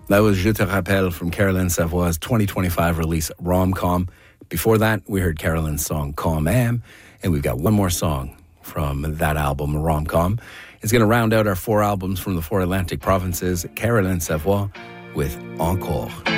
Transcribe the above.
That was Je te rappelle from Caroline Savoie's 2025 release, Rom-Com. Before that, we heard Caroline's song, Quand Même, and we've got one more song from that album, Rom-Com. It's going to round out our 4 albums from the 4 Atlantic provinces, Caroline Savoie with Encore.